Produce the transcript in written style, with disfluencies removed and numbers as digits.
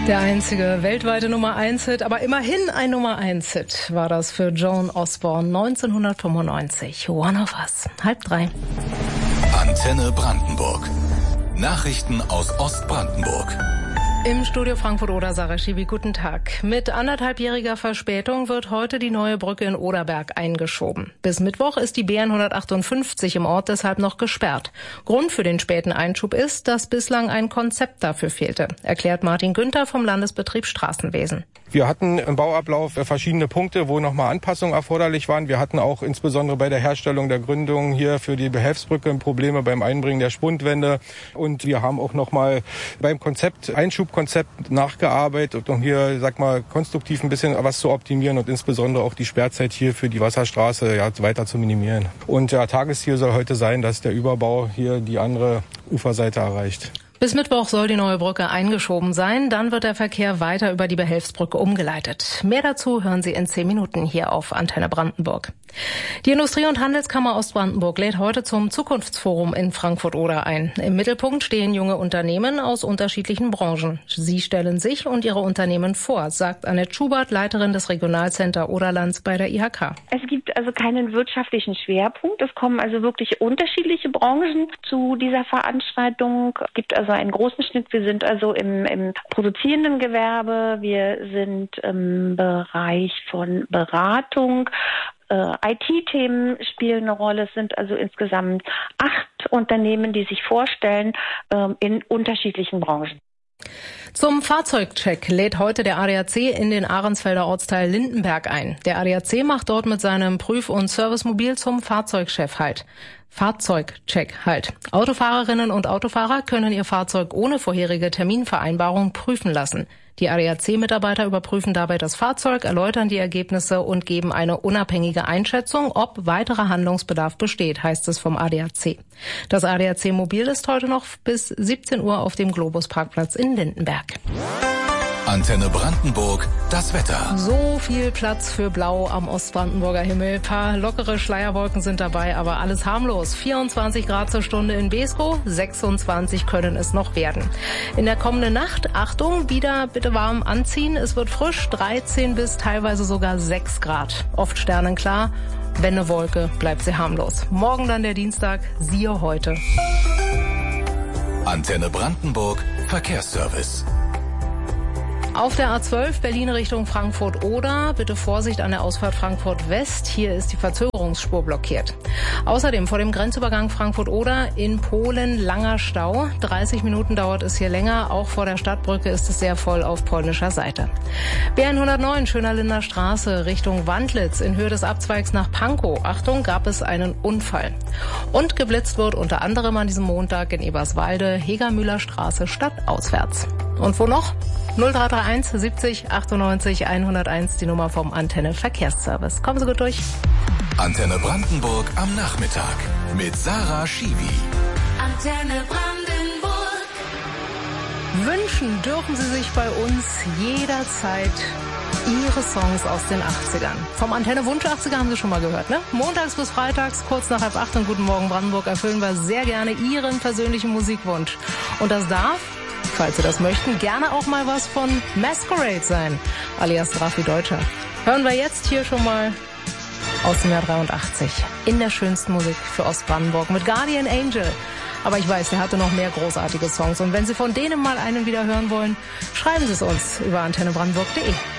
Der einzige weltweite Nummer-1-Hit, aber immerhin ein Nummer-1-Hit war das für Joan Osborne 1995. One of Us. 2:30. Antenne Brandenburg. Nachrichten aus Ostbrandenburg. Im Studio Frankfurt-Oder, Sarah Schiwi, guten Tag. Mit 1,5-jähriger Verspätung wird heute die neue Brücke in Oderberg eingeschoben. Bis Mittwoch ist die BN 158 im Ort deshalb noch gesperrt. Grund für den späten Einschub ist, dass bislang ein Konzept dafür fehlte, erklärt Martin Günther vom Landesbetrieb Straßenwesen. Wir hatten im Bauablauf verschiedene Punkte, wo nochmal Anpassungen erforderlich waren. Wir hatten auch insbesondere bei der Herstellung der Gründung hier für die Behelfsbrücke Probleme beim Einbringen der Spundwände. Und wir haben auch nochmal beim Einschubkonzept nachgearbeitet, um hier, konstruktiv ein bisschen was zu optimieren und insbesondere auch die Sperrzeit hier für die Wasserstraße weiter zu minimieren. Und Tagesziel soll heute sein, dass der Überbau hier die andere Uferseite erreicht. Bis Mittwoch soll die neue Brücke eingeschoben sein. Dann wird der Verkehr weiter über die Behelfsbrücke umgeleitet. Mehr dazu hören Sie in 10 Minuten hier auf Antenne Brandenburg. Die Industrie- und Handelskammer Ostbrandenburg lädt heute zum Zukunftsforum in Frankfurt-Oder ein. Im Mittelpunkt stehen junge Unternehmen aus unterschiedlichen Branchen. Sie stellen sich und ihre Unternehmen vor, sagt Annette Schubert, Leiterin des Regionalcenter Oderlands bei der IHK. Es gibt also keinen wirtschaftlichen Schwerpunkt. Es kommen also wirklich unterschiedliche Branchen zu dieser Veranstaltung. Es gibt also einen großen Schnitt. Wir sind also im produzierenden Gewerbe. Wir sind im Bereich von Beratung. IT-Themen spielen eine Rolle. Es sind also insgesamt 8 Unternehmen, die sich vorstellen in unterschiedlichen Branchen. Zum Fahrzeugcheck lädt heute der ADAC in den Ahrensfelder Ortsteil Lindenberg ein. Der ADAC macht dort mit seinem Prüf- und Servicemobil zum Fahrzeugcheck halt. Autofahrerinnen und Autofahrer können ihr Fahrzeug ohne vorherige Terminvereinbarung prüfen lassen. Die ADAC-Mitarbeiter überprüfen dabei das Fahrzeug, erläutern die Ergebnisse und geben eine unabhängige Einschätzung, ob weiterer Handlungsbedarf besteht, heißt es vom ADAC. Das ADAC-Mobil ist heute noch bis 17 Uhr auf dem Globus-Parkplatz in Lindenberg. Antenne Brandenburg, das Wetter. So viel Platz für Blau am Ostbrandenburger Himmel. Paar lockere Schleierwolken sind dabei, aber alles harmlos. 24 Grad zur Stunde in Beeskow, 26 können es noch werden. In der kommenden Nacht, Achtung, wieder bitte warm anziehen. Es wird frisch, 13 bis teilweise sogar 6 Grad. Oft sternenklar. Wenn eine Wolke, bleibt sie harmlos. Morgen dann der Dienstag, siehe heute. Antenne Brandenburg, Verkehrsservice. Auf der A12 Berlin Richtung Frankfurt-Oder. Bitte Vorsicht an der Ausfahrt Frankfurt-West. Hier ist die Verzögerungsspur blockiert. Außerdem vor dem Grenzübergang Frankfurt-Oder in Polen langer Stau. 30 Minuten dauert es hier länger. Auch vor der Stadtbrücke ist es sehr voll auf polnischer Seite. BN 109 Schönerlinder Straße Richtung Wandlitz in Höhe des Abzweigs nach Pankow. Achtung, gab es einen Unfall. Und geblitzt wird unter anderem an diesem Montag in Eberswalde Hegermühler Straße stadtauswärts. Und wo noch? 0331 70 98 101, die Nummer vom Antenne Verkehrsservice. Kommen Sie gut durch. Antenne Brandenburg am Nachmittag mit Sarah Schiwi. Antenne Brandenburg. Wünschen dürfen Sie sich bei uns jederzeit Ihre Songs aus den 80ern. Vom Antenne Wunsch 80er haben Sie schon mal gehört, ne? Montags bis freitags, kurz nach 7:30 und Guten Morgen Brandenburg erfüllen wir sehr gerne Ihren persönlichen Musikwunsch. Und das darf, falls Sie das möchten, gerne auch mal was von Masquerade sein, alias Raffi Deutscher. Hören wir jetzt hier schon mal aus dem Jahr 83 in der schönsten Musik für Ostbrandenburg mit Guardian Angel. Aber ich weiß, der hatte noch mehr großartige Songs. Und wenn Sie von denen mal einen wieder hören wollen, schreiben Sie es uns über antennebrandenburg.de.